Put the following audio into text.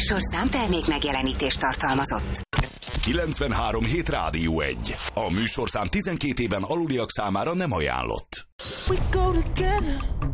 műsorszám termék megjelenítést tartalmazott. 93.7 Rádió 1. A műsorszám 12 éven aluliak számára nem ajánlott. We go together.